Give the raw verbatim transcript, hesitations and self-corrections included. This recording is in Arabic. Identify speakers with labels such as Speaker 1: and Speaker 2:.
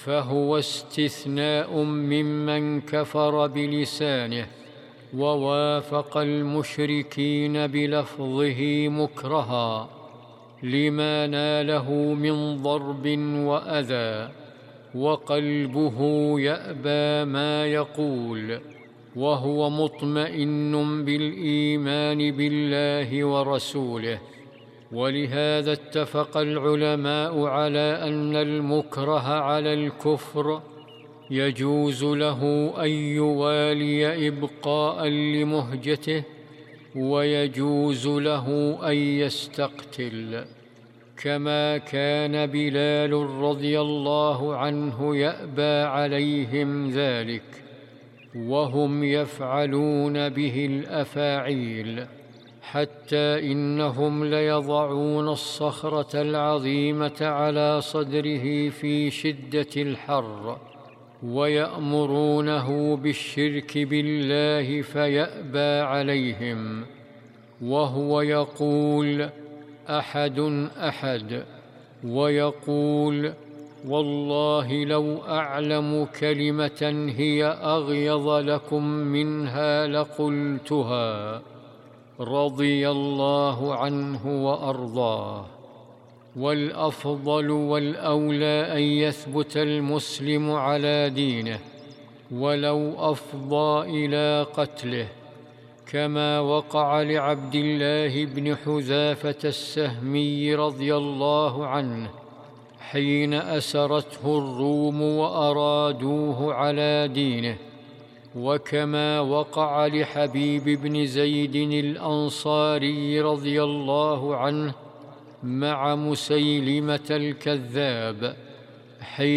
Speaker 1: فهو استثناء ممن كفر بلسانه ووافق المشركين بلفظه مكرها لما ناله من ضرب وأذى، وقلبه يأبى ما يقول، وهو مطمئن بالإيمان بالله ورسوله. ولهذا اتفق العلماء على أن المكره على الكفر يجوز له أن يوالي إبقاء لمهجته، ويجوز له أن يستقتل، كما كان بلال رضي الله عنه يأبى عليهم ذلك، وهم يفعلون به الأفاعيل، حتى إنهم ليضعون الصخرة العظيمة على صدره في شدة الحر، ويأمرونه بالشرك بالله فيأبى عليهم، وهو يقول أحد أحد، ويقول والله لو أعلم كلمة هي أغيظ لكم منها لقلتها، رضي الله عنه وأرضاه. والأفضل والأولى أن يثبت المسلم على دينه ولو أفضى إلى قتله، كما وقع لعبد الله بن حذافة السهمي رضي الله عنه حين أسرته الروم وأرادوه على دينه، وكما وقع لحبيب بن زيد الأنصاري رضي الله عنه مع مسيلمة الكذاب حين